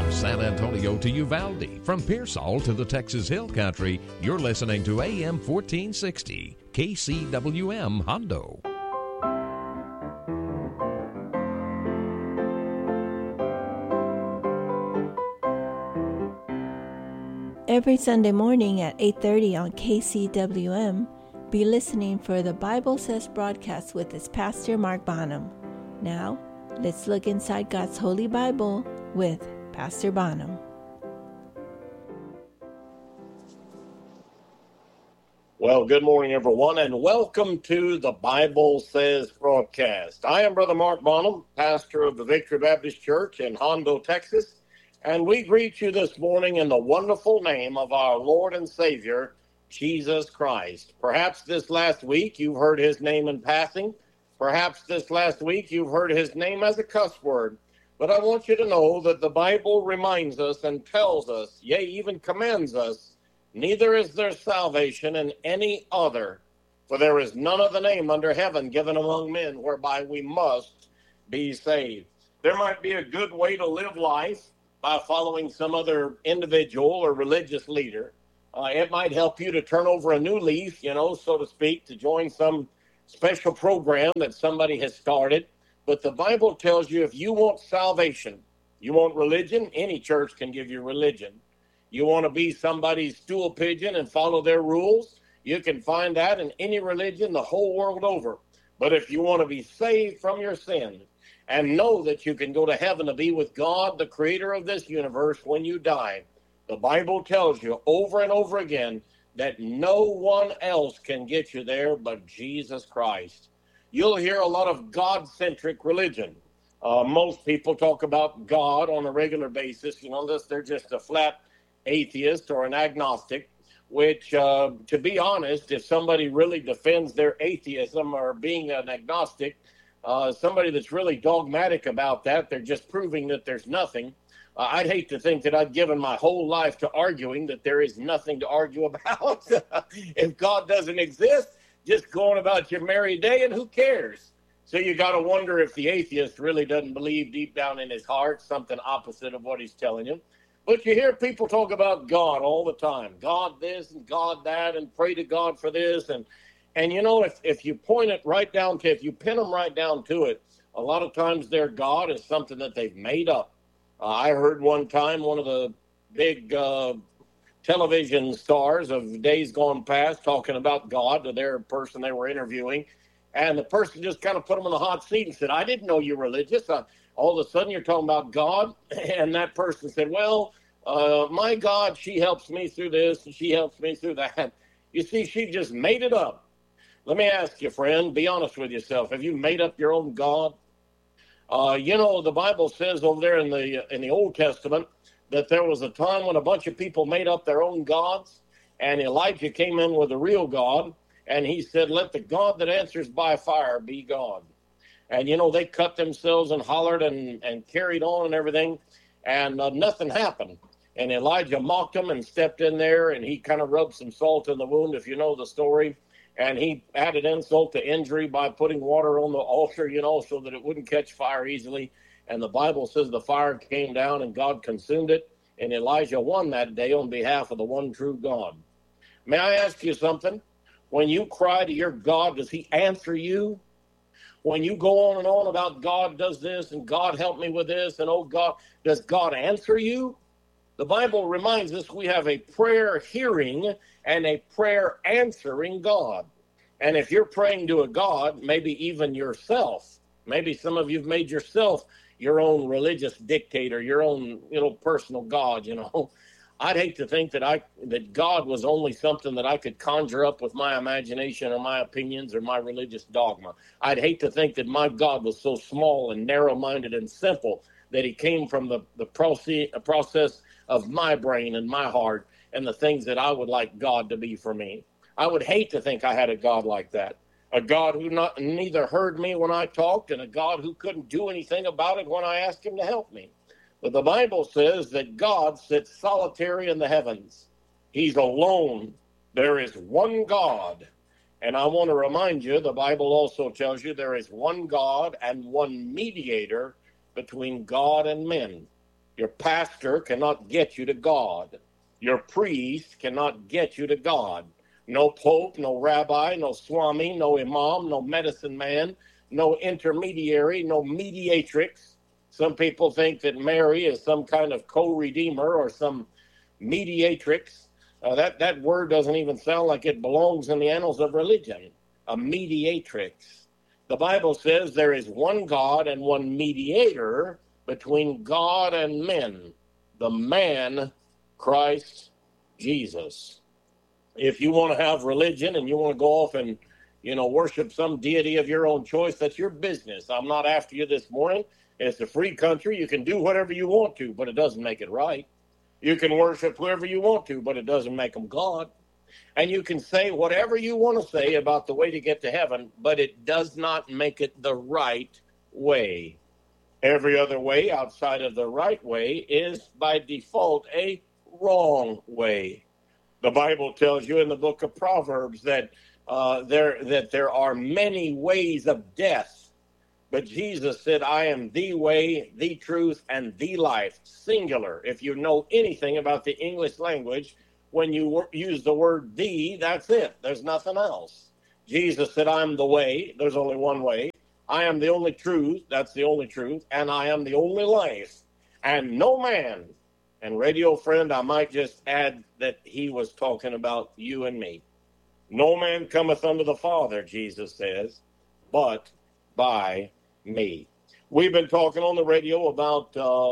From San Antonio to Uvalde, from Pearsall to the Texas Hill Country, you're listening to AM 1460, KCWM Hondo. Every Sunday morning at 8:30 on KCWM, be listening for the Bible Says broadcast with its pastor, Mark Bonham. Now, let's look inside God's Holy Bible with Pastor Bonham. Well, good morning, everyone, and welcome to the Bible Says broadcast. I am Brother Mark Bonham, pastor of the Victory Baptist Church in Hondo, Texas, and we greet you this morning in the wonderful name of our Lord and Savior, Jesus Christ. Perhaps this last week you've heard his name in passing. Perhaps this last week you've heard his name as a cuss word. But I want you to know that the Bible reminds us and tells us, yea, even commands us, neither is there salvation in any other, for there is none other name under heaven given among men whereby we must be saved. There might be a good way to live life by following some other individual or religious leader. It might help you to turn over a new leaf, so to speak, to join some special program that somebody has started. But the Bible tells you if you want salvation, you want religion, any church can give you religion. You want to be somebody's stool pigeon and follow their rules, you can find that in any religion the whole world over. But if you want to be saved from your sins and know that you can go to heaven to be with God, the creator of this universe, when you die, the Bible tells you over and over again that no one else can get you there but Jesus Christ. You'll hear a lot of God-centric religion. Most people talk about God on a regular basis. They're just a flat atheist or an agnostic, which, to be honest, if somebody really defends their atheism or being an agnostic, somebody that's really dogmatic about that, they're just proving that there's nothing. I'd hate to think that I've given my whole life to arguing that there is nothing to argue about. If God doesn't exist, just going about your merry day, and who cares? So you got to wonder if the atheist really doesn't believe deep down in his heart something opposite of what he's telling you. But you hear people talk about God all the time. God this and God that, and pray to God for this. And if you point it right down to, if you pin them right down to it, a lot of times their God is something that they've made up. I heard one time one of the big television stars of days gone past talking about God to their person they were interviewing. And the person just kind of put them in the hot seat and said, I didn't know you're religious. All of a sudden you're talking about God. And that person said, well, my God, she helps me through this and she helps me through that. You see, she just made it up. Let me ask you, friend, be honest with yourself. Have you made up your own God? The Bible says over there in the Old Testament that there was a time when a bunch of people made up their own gods, and Elijah came in with a real God, and he said, let the God that answers by fire be God. And, they cut themselves and hollered and carried on and everything, and nothing happened. And Elijah mocked them and stepped in there, and he kind of rubbed some salt in the wound, if you know the story. And he added insult to injury by putting water on the altar, so that it wouldn't catch fire easily. And the Bible says the fire came down and God consumed it. And Elijah won that day on behalf of the one true God. May I ask you something? When you cry to your God, does he answer you? When you go on and on about God does this and God help me with this and oh God, does God answer you? The Bible reminds us we have a prayer hearing and a prayer answering God. And if you're praying to a God, maybe even yourself, maybe some of you've made yourself your own religious dictator, your own, personal God, I'd hate to think that God was only something that I could conjure up with my imagination or my opinions or my religious dogma. I'd hate to think that my God was so small and narrow-minded and simple that he came from the process of my brain and my heart and the things that I would like God to be for me. I would hate to think I had a God like that. A God who neither heard me when I talked and a God who couldn't do anything about it when I asked him to help me. But the Bible says that God sits solitary in the heavens. He's alone. There is one God. And I want to remind you, the Bible also tells you there is one God and one mediator between God and men. Your pastor cannot get you to God. Your priest cannot get you to God. No pope, no rabbi, no swami, no imam, no medicine man, no intermediary, no mediatrix. Some people think that Mary is some kind of co-redeemer or some mediatrix. That word doesn't even sound like it belongs in the annals of religion. A mediatrix. The Bible says there is one God and one mediator between God and men, the man, Christ Jesus. If you want to have religion and you want to go off and, worship some deity of your own choice, that's your business. I'm not after you this morning. It's a free country. You can do whatever you want to, but it doesn't make it right. You can worship whoever you want to, but it doesn't make them God. And you can say whatever you want to say about the way to get to heaven, but it does not make it the right way. Every other way outside of the right way is by default a wrong way. The Bible tells you in the book of Proverbs that there are many ways of death, but Jesus said, I am the way, the truth, and the life, singular. If you know anything about the English language, when you use the word the, that's it. There's nothing else. Jesus said, I'm the way. There's only one way. I am the only truth. That's the only truth. And I am the only life. And no man, and radio friend, I might just add that he was talking about you and me. No man cometh unto the Father, Jesus says, but by me. We've been talking on the radio about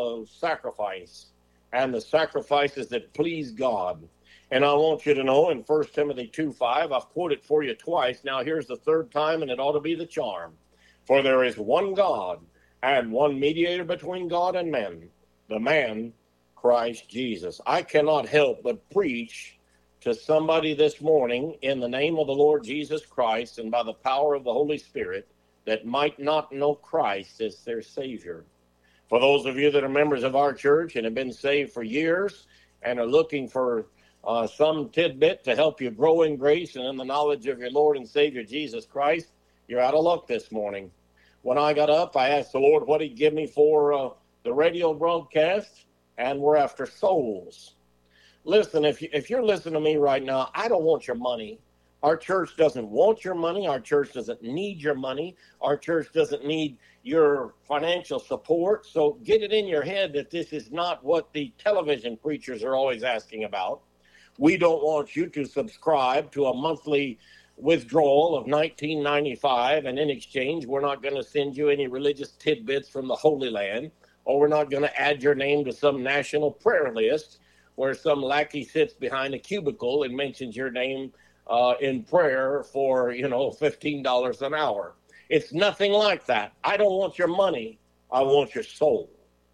sacrifice and the sacrifices that please God. And I want you to know in 1 Timothy 2:5, I've quoted for you twice. Now here's the third time, and it ought to be the charm. For there is one God and one mediator between God and men, the man, Christ Jesus. I cannot help but preach to somebody this morning in the name of the Lord Jesus Christ and by the power of the Holy Spirit that might not know Christ as their Savior. For those of you that are members of our church and have been saved for years and are looking for some tidbit to help you grow in grace and in the knowledge of your Lord and Savior Jesus Christ, you're out of luck this morning. When I got up, I asked the Lord what he'd give me for the radio broadcast, and we're after souls. Listen, if you're listening to me right now, I don't want your money. Our church doesn't want your money. Our church doesn't need your money. Our church doesn't need your financial support. So get it in your head that this is not what the television preachers are always asking about. We don't want you to subscribe to a monthly withdrawal of $19.95, and in exchange, we're not going to send you any religious tidbits from the Holy Land, or we're not going to add your name to some national prayer list where some lackey sits behind a cubicle and mentions your name in prayer for, $15 an hour. It's nothing like that. I don't want your money. I want your soul.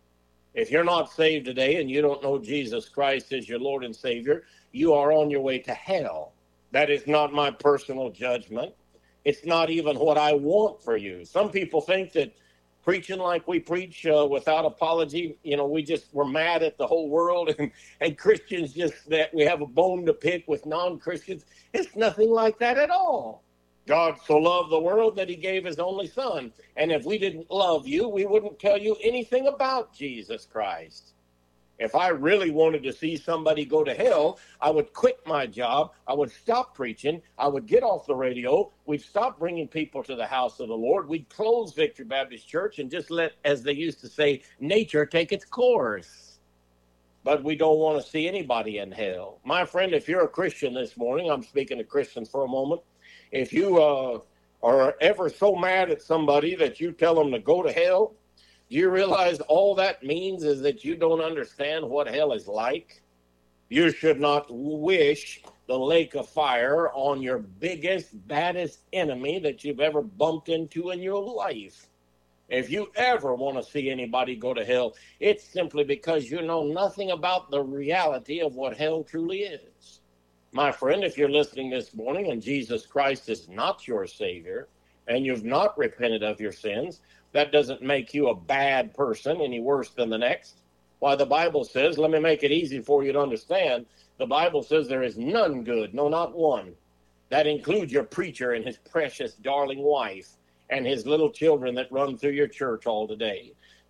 If you're not saved today and you don't know Jesus Christ as your Lord and Savior, you are on your way to hell. That is not my personal judgment. It's not even what I want for you. Some people think that preaching like we preach without apology, we're mad at the whole world and Christians that we have a bone to pick with non-Christians. It's nothing like that at all. God so loved the world that he gave his only son. And if we didn't love you, we wouldn't tell you anything about Jesus Christ. If I really wanted to see somebody go to hell, I would quit my job. I would stop preaching. I would get off the radio. We'd stop bringing people to the house of the Lord. We'd close Victory Baptist Church and just let, as they used to say, nature take its course. But we don't want to see anybody in hell. My friend, if you're a Christian this morning, I'm speaking to Christians for a moment. If you are ever so mad at somebody that you tell them to go to hell, do you realize all that means is that you don't understand what hell is like? You should not wish the lake of fire on your biggest, baddest enemy that you've ever bumped into in your life. If you ever want to see anybody go to hell, it's simply because you know nothing about the reality of what hell truly is. My friend, if you're listening this morning and Jesus Christ is not your Savior and you've not repented of your sins, that doesn't make you a bad person any worse than the next. Why, the Bible says, let me make it easy for you to understand, the Bible says there is none good, no, not one. That includes your preacher and his precious darling wife and his little children that run through your church all today.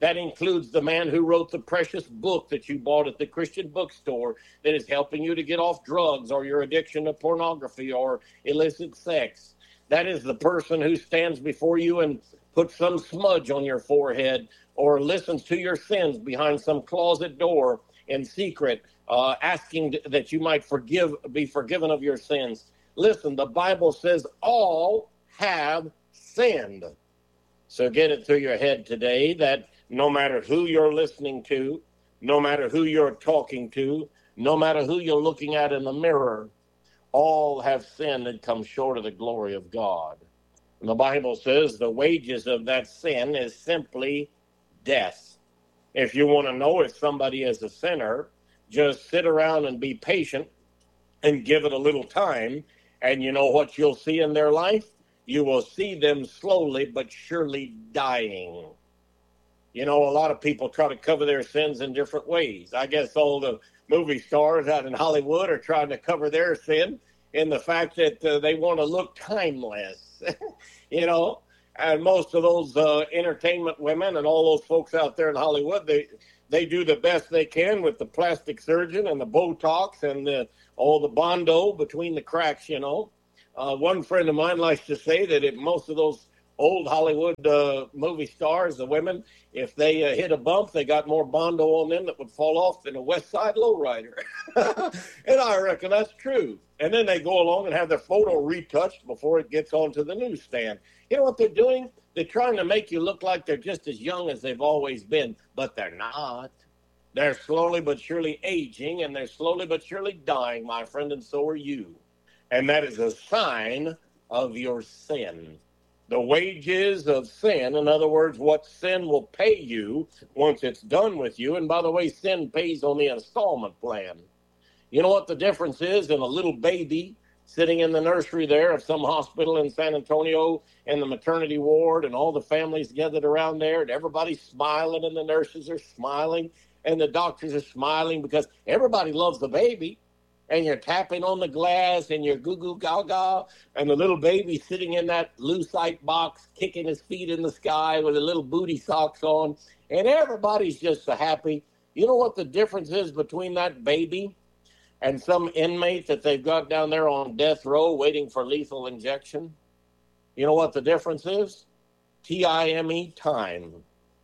That includes the man who wrote the precious book that you bought at the Christian bookstore that is helping you to get off drugs or your addiction to pornography or illicit sex. That is the person who stands before you and puts some smudge on your forehead or listens to your sins behind some closet door in secret, asking that you might be forgiven of your sins. Listen, the Bible says all have sinned. So get it through your head today that no matter who you're listening to, no matter who you're talking to, no matter who you're looking at in the mirror, all have sinned and come short of the glory of God. And the Bible says the wages of that sin is simply death. If you want to know if somebody is a sinner, just sit around and be patient and give it a little time. And you know what you'll see in their life? You will see them slowly but surely dying. You know, a lot of people try to cover their sins in different ways. I guess all the movie stars out in Hollywood are trying to cover their sin in the fact that they want to look timeless, you know. And most of those entertainment women and all those folks out there in Hollywood, they do the best they can with the plastic surgeon and the Botox and all the Bondo between the cracks, you know. One friend of mine likes to say that if most of those old Hollywood movie stars, the women, if they hit a bump, they got more Bondo on them that would fall off than a West Side lowrider. And I reckon that's true. And then they go along and have their photo retouched before it gets onto the newsstand. You know what they're doing? They're trying to make you look like they're just as young as they've always been, but they're not. They're slowly but surely aging, and they're slowly but surely dying, my friend, and so are you. And that is a sign of your sin. The wages of sin, in other words, what sin will pay you once it's done with you. And by the way, sin pays on the installment plan. You know what the difference is in a little baby sitting in the nursery there of some hospital in San Antonio in the maternity ward, and all the families gathered around there, and everybody's smiling, and the nurses are smiling, and the doctors are smiling because everybody loves the baby. And you're tapping on the glass, and you're goo-goo gaga, and the little baby sitting in that lucite box, kicking his feet in the sky with a little booty socks on, and everybody's just so happy. You know what the difference is between that baby and some inmate that they've got down there on death row waiting for lethal injection? You know what the difference is? T-I-M-E, time.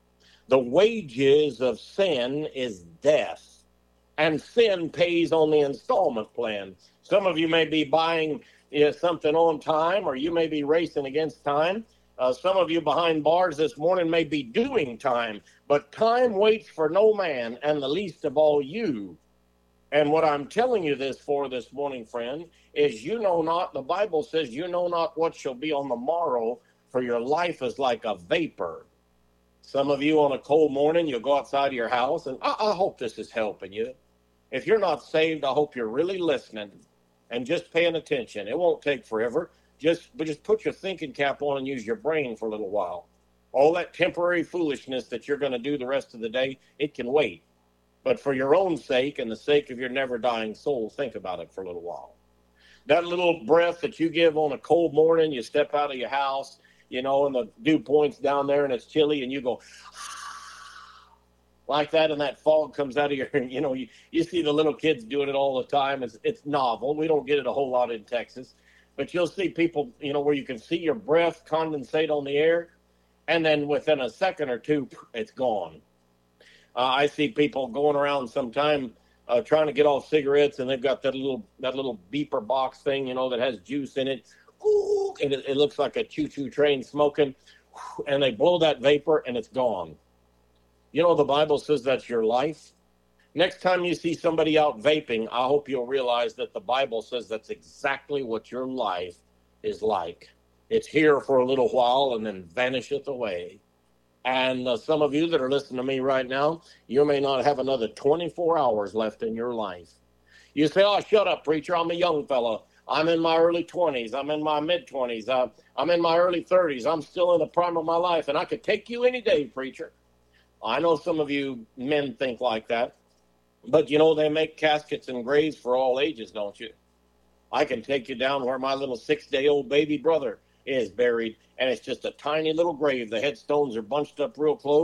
The wages of sin is death. And sin pays on the installment plan. Some of you may be buying something on time, or you may be racing against time. Some of you behind bars this morning may be doing time. But time waits for no man, and the least of all you. And what I'm telling you this for this morning, friend, is you know not, the Bible says, you know not what shall be on the morrow, for your life is like a vapor. Some of you on a cold morning, you'll go outside of your house, and I hope this is helping you. If you're not saved, I hope you're really listening and just paying attention. It won't take forever. Just put your thinking cap on and use your brain for a little while. All that temporary foolishness that you're going to do the rest of the day, it can wait. But for your own sake and the sake of your never-dying soul, think about it for a little while. That little breath that you give on a cold morning, you step out of your house, you know, and the dew point's down there and it's chilly, and you go like that, and that fog comes out of your, you know, you see the little kids doing it all the time. It's novel. We don't get it a whole lot in Texas. But you'll see people, you know, where you can see your breath condensate on the air, and then within a second or two, it's gone. I see people going around sometime trying to get off cigarettes, and they've got that little beeper box thing, you know, that has juice in it. Ooh, and it looks like a choo-choo train smoking, and they blow that vapor, and it's gone. You know, the Bible says that's your life. Next time you see somebody out vaping, I hope you'll realize that the Bible says that's exactly what your life is like. It's here for a little while and then vanisheth away. And some of you that are listening to me right now, you may not have another 24 hours left in your life. You say, oh, shut up, preacher. I'm a young fella. I'm in my early 20s. I'm in my mid-20s. I'm in my early 30s. I'm still in the prime of my life, and I could take you any day, preacher. I know some of you men think like that, but you know they make caskets and graves for all ages, don't you? I can take you down where my little 6-day-old baby brother is buried, and it's just a tiny little grave. The headstones are bunched up real close,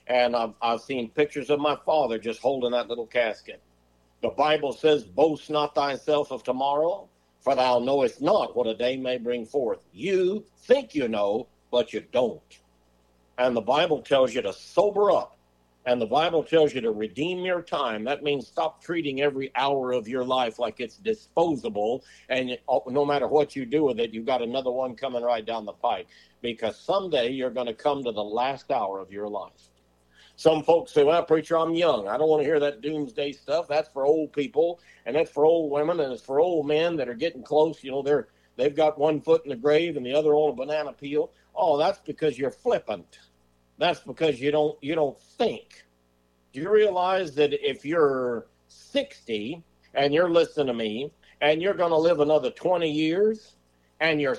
And I've seen pictures of my father just holding that little casket. The Bible says, boast not thyself of tomorrow, for thou knowest not what a day may bring forth. You think you know, but you don't. And the Bible tells you to sober up. And the Bible tells you to redeem your time. That means stop treating every hour of your life like it's disposable. And no matter what you do with it, you've got another one coming right down the pike. Because someday you're going to come to the last hour of your life. Some folks say, well, preacher, I'm young. I don't want to hear that doomsday stuff. That's for old people, and that's for old women, and it's for old men that are getting close. You know, they've got one foot in the grave and the other on a banana peel. Oh, that's because you're flippant. That's because you don't think. Do you realize that if you're 60 and you're listening to me and you're going to live another 20 years and you're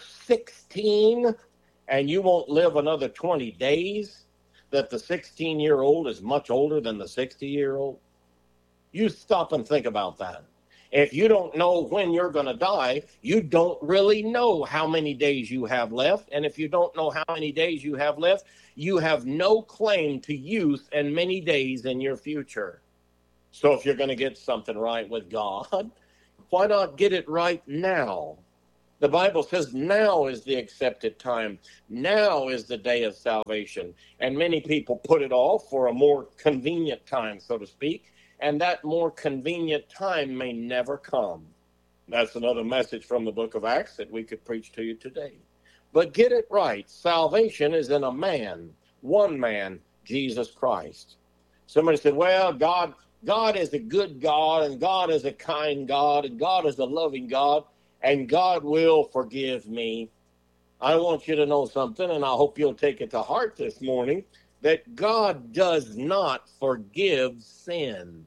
16 and you won't live another 20 days, that the 16-year-old is much older than the 60-year-old? You stop and think about that. If you don't know when you're going to die, you don't really know how many days you have left. And if you don't know how many days you have left, you have no claim to youth and many days in your future. So if you're going to get something right with God, why not get it right now? The Bible says now is the accepted time. Now is the day of salvation. And many people put it off for a more convenient time, so to speak. And that more convenient time may never come. That's another message from the book of Acts that we could preach to you today. But get it right. Salvation is in a man, one man, Jesus Christ. Somebody said, well, God is a good God, and God is a kind God, and God is a loving God. And God will forgive me. I want you to know something, and I hope you'll take it to heart this morning, that God does not forgive sin.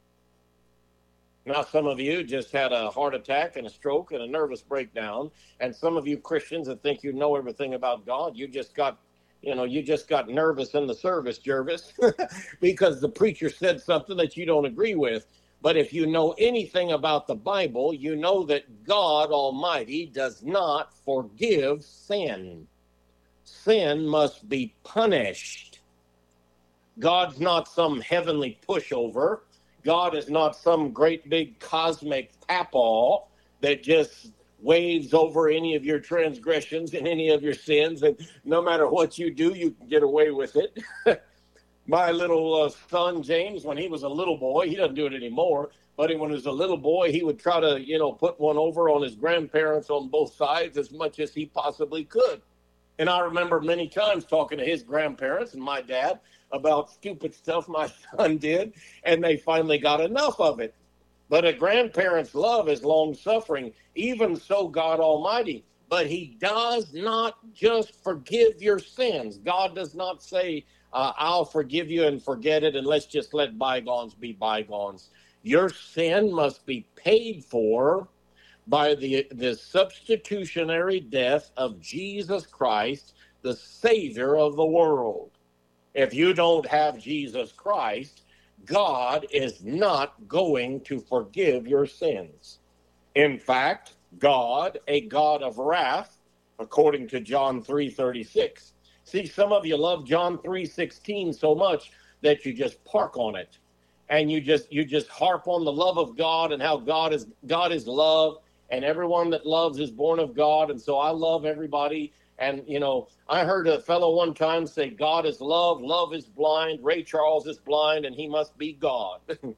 Now, some of you just had a heart attack and a stroke and a nervous breakdown, and some of you Christians that think you know everything about God, you just got nervous in the service, Jervis, because the preacher said something that you don't agree with. But if you know anything about the Bible, you know that God Almighty does not forgive sin. Sin must be punished. God's not some heavenly pushover. God is not some great big cosmic papaw that just waves over any of your transgressions and any of your sins, and no matter what you do, you can get away with it. My little son, James, when he was a little boy, he doesn't do it anymore, but when he was a little boy, he would try to, put one over on his grandparents on both sides as much as he possibly could. And I remember many times talking to his grandparents and my dad about stupid stuff my son did, and they finally got enough of it. But a grandparent's love is long-suffering, even so God Almighty. But he does not just forgive your sins. God does not say, I'll forgive you and forget it, and let's just let bygones be bygones. Your sin must be paid for by the substitutionary death of Jesus Christ, the Savior of the world. If you don't have Jesus Christ, God is not going to forgive your sins. In fact, God, a God of wrath, according to John 3:36. See, some of you love John 3:16 so much that you just park on it. And you just harp on the love of God and how God is love, and everyone that loves is born of God. And so I love everybody. And, I heard a fellow one time say, God is love, love is blind, Ray Charles is blind, and he must be God.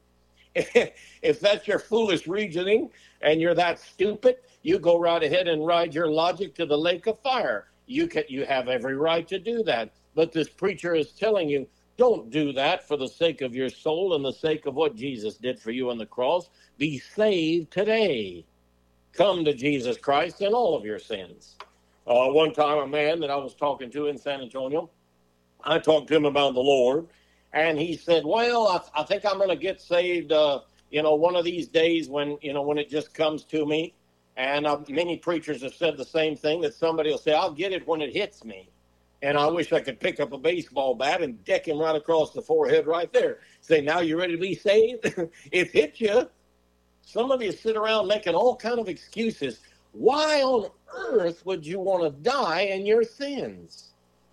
If that's your foolish reasoning and you're that stupid, you go right ahead and ride your logic to the lake of fire. You have every right to do that. But this preacher is telling you, don't do that for the sake of your soul and the sake of what Jesus did for you on the cross. Be saved today. Come to Jesus Christ in all of your sins. One time, a man that I was talking to in San Antonio, I talked to him about the Lord, and he said, well, I think I'm going to get saved, one of these days when it just comes to me. And many preachers have said the same thing, that somebody will say, I'll get it when it hits me. And I wish I could pick up a baseball bat and deck him right across the forehead right there. Say, now you ready to be saved? It hit you. Some of you sit around making all kind of excuses. Why on earth would you want to die in your sins?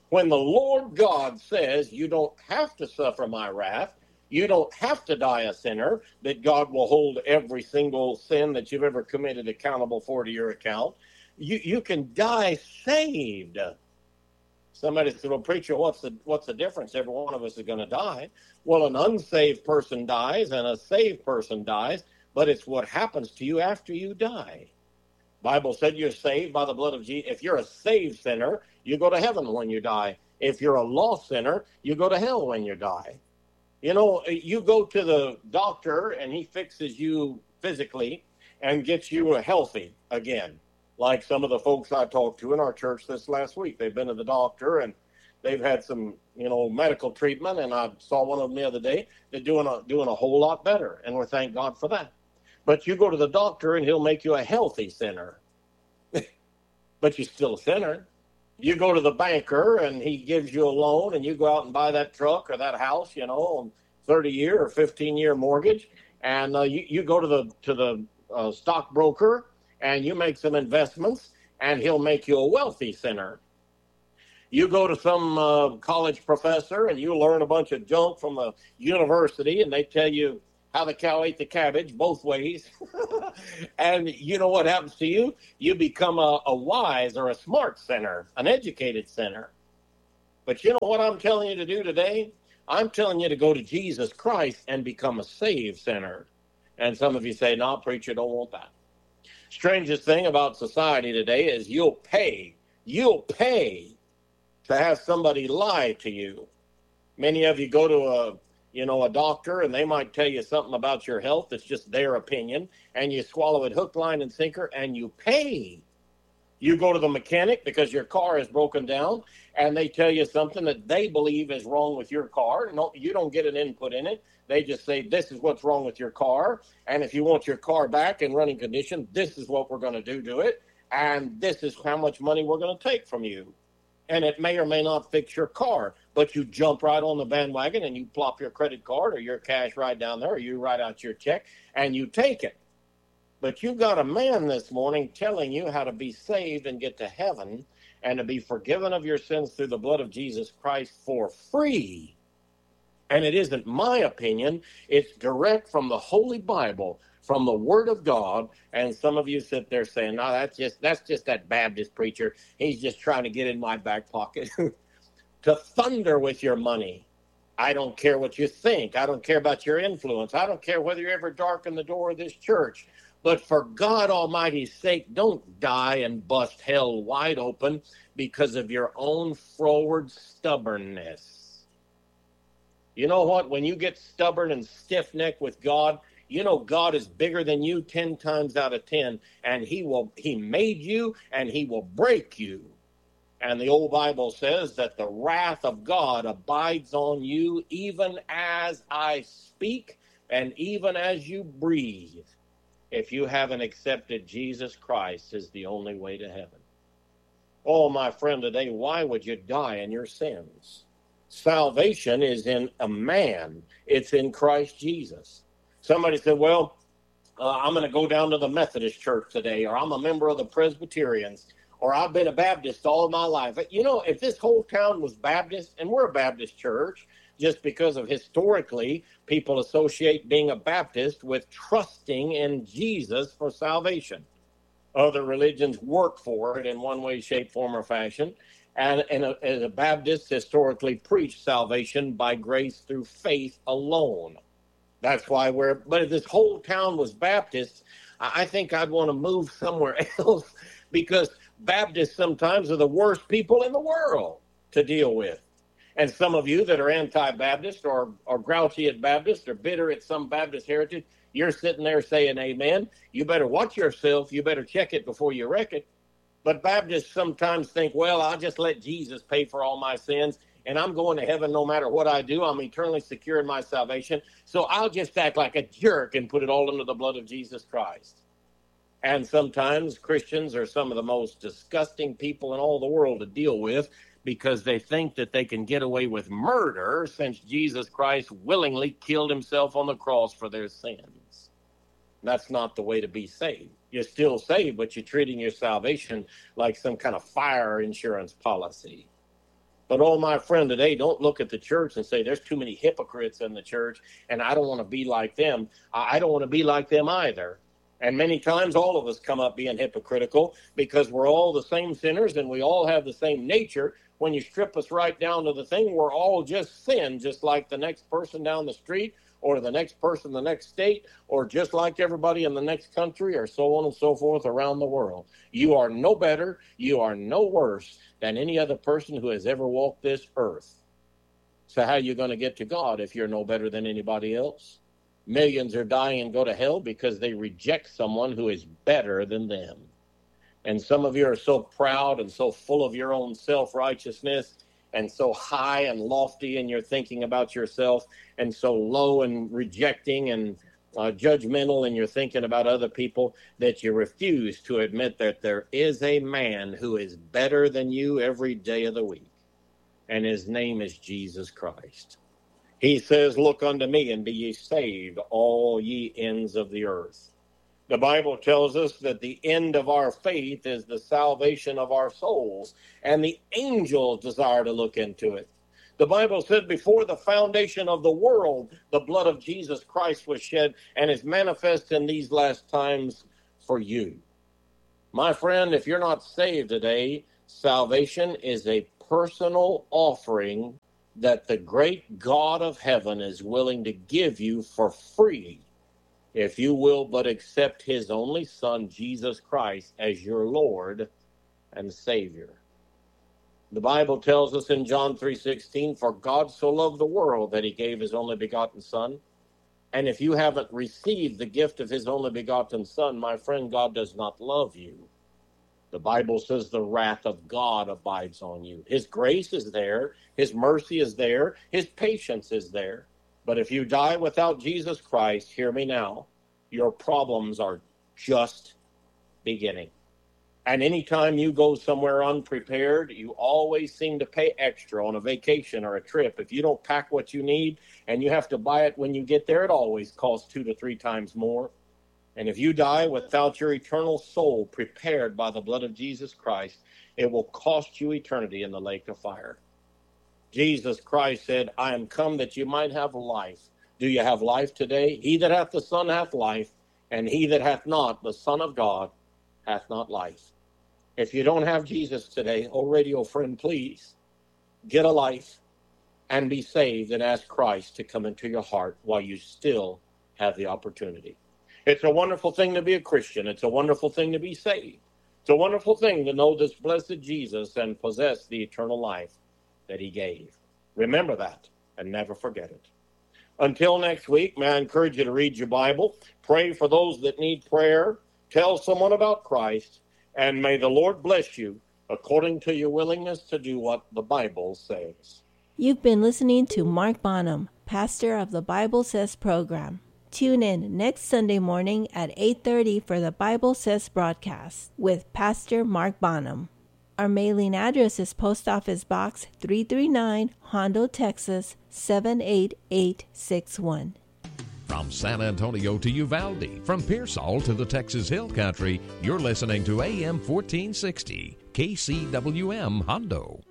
When the Lord God says you don't have to suffer my wrath, you don't have to die a sinner, that God will hold every single sin that you've ever committed accountable for to your account. You can die saved. Somebody said, well, preacher, what's the difference? Every one of us is going to die. Well, an unsaved person dies and a saved person dies, but it's what happens to you after you die. Bible said you're saved by the blood of Jesus. If you're a saved sinner, you go to heaven when you die. If you're a lost sinner, you go to hell when you die. You know, you go to the doctor and he fixes you physically and gets you healthy again. Like some of the folks I talked to in our church this last week. They've been to the doctor and they've had some, medical treatment. And I saw one of them the other day. They're doing a whole lot better. And we thank God for that. But you go to the doctor and he'll make you a healthy sinner. But you're still a sinner. You go to the banker and he gives you a loan and you go out and buy that truck or that house, on 30-year or 15-year mortgage. And you go to the stockbroker and you make some investments and he'll make you a wealthy sinner. You go to some college professor and you learn a bunch of junk from the university and they tell you how the cow ate the cabbage both ways. And you know what happens to you? You become a wise or a smart sinner, an educated sinner. But you know what I'm telling you to do today? I'm telling you to go to Jesus Christ and become a saved sinner. And some of you say, no, preacher, don't want that. Strangest thing about society today is you'll pay to have somebody lie to you. Many of you go to a doctor and they might tell you something about your health that's just their opinion, and you swallow it hook, line, and sinker, and you pay. You go to the mechanic because your car is broken down, and they tell you something that they believe is wrong with your car. No, you don't get an input in it. They just say, this is what's wrong with your car, and if you want your car back in running condition, this is what we're going to do to it, and this is how much money we're going to take from you. And it may or may not fix your car, but you jump right on the bandwagon and you plop your credit card or your cash right down there, or you write out your check and you take it. But you got a man this morning telling you how to be saved and get to heaven and to be forgiven of your sins through the blood of Jesus Christ for free. And it isn't my opinion. It's direct from the Holy Bible, from the Word of God. And some of you sit there saying, no, that's just that Baptist preacher. He's just trying to get in my back pocket. To thunder with your money. I don't care what you think. I don't care about your influence. I don't care whether you ever darken the door of this church. But for God Almighty's sake, don't die and bust hell wide open because of your own froward stubbornness. You know what? When you get stubborn and stiff-necked with God, you know God is bigger than you 10 times out of 10, and He made you, and He will break you. And the old Bible says that the wrath of God abides on you even as I speak and even as you breathe, if you haven't accepted Jesus Christ as the only way to heaven. Oh, my friend, today, why would you die in your sins? Salvation is in a man. It's in Christ Jesus. Somebody said, well, I'm going to go down to the Methodist church today, or I'm a member of the Presbyterians, or I've been a Baptist all of my life. You know, if this whole town was Baptist, and we're a Baptist church, just because of historically people associate being a Baptist with trusting in Jesus for salvation. Other religions work for it in one way, shape, form, or fashion. And as a Baptist, historically preached salvation by grace through faith alone. That's why but if this whole town was Baptist, I think I'd want to move somewhere else, because Baptists sometimes are the worst people in the world to deal with. And some of you that are anti-Baptist or grouchy at Baptist or bitter at some Baptist heritage, you're sitting there saying amen. You better watch yourself. You better check it before you wreck it. But Baptists sometimes think, well, I'll just let Jesus pay for all my sins, and I'm going to heaven no matter what I do. I'm eternally secure in my salvation. So I'll just act like a jerk and put it all under the blood of Jesus Christ. And sometimes Christians are some of the most disgusting people in all the world to deal with, because they think that they can get away with murder since Jesus Christ willingly killed himself on the cross for their sins. That's not the way to be saved. You're still saved, but you're treating your salvation like some kind of fire insurance policy. But, oh, my friend, today, don't look at the church and say there's too many hypocrites in the church, and I don't want to be like them. I don't want to be like them either. And many times all of us come up being hypocritical because we're all the same sinners and we all have the same nature. When you strip us right down to the thing, we're all just sin, just like the next person down the street or the next person in the next state or just like everybody in the next country or so on and so forth around the world. You are no better, you are no worse than any other person who has ever walked this earth. So how are you going to get to God if you're no better than anybody else? Millions are dying and go to hell because they reject someone who is better than them. And some of you are so proud and so full of your own self-righteousness and so high and lofty in your thinking about yourself and so low and rejecting and judgmental in your thinking about other people that you refuse to admit that there is a man who is better than you every day of the week. And his name is Jesus Christ. He says, look unto me and be ye saved, all ye ends of the earth. The Bible tells us that the end of our faith is the salvation of our souls, and the angels desire to look into it. The Bible said before the foundation of the world, the blood of Jesus Christ was shed and is manifest in these last times for you. My friend, if you're not saved today, salvation is a personal offering that the great God of heaven is willing to give you for free if you will but accept his only Son, Jesus Christ, as your Lord and Savior. The Bible tells us in John 3:16, for God so loved the world that he gave his only begotten Son. And if you haven't received the gift of his only begotten Son, my friend, God does not love you. The Bible says the wrath of God abides on you. His grace is there. His mercy is there. His patience is there. But if you die without Jesus Christ, hear me now, your problems are just beginning. And anytime you go somewhere unprepared, you always seem to pay extra on a vacation or a trip. If you don't pack what you need and you have to buy it when you get there, it always costs 2 to 3 times more. And if you die without your eternal soul prepared by the blood of Jesus Christ, it will cost you eternity in the lake of fire. Jesus Christ said, I am come that you might have life. Do you have life today? He that hath the Son hath life, and he that hath not the Son of God hath not life. If you don't have Jesus today, oh radio friend, please get a life and be saved and ask Christ to come into your heart while you still have the opportunity. It's a wonderful thing to be a Christian. It's a wonderful thing to be saved. It's a wonderful thing to know this blessed Jesus and possess the eternal life that he gave. Remember that and never forget it. Until next week, may I encourage you to read your Bible, pray for those that need prayer, tell someone about Christ, and may the Lord bless you according to your willingness to do what the Bible says. You've been listening to Mark Bonham, pastor of the Bible Says program. Tune in next Sunday morning at 8:30 for the Bible Says broadcast with Pastor Mark Bonham. Our mailing address is Post Office Box 339, Hondo, Texas 78861. From San Antonio to Uvalde, from Pearsall to the Texas Hill Country, you're listening to AM 1460, KCWM Hondo.